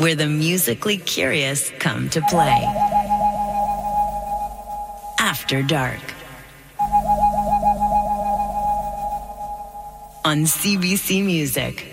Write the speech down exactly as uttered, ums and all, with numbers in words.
where the musically curious come to play. After Dark. On C B C Music.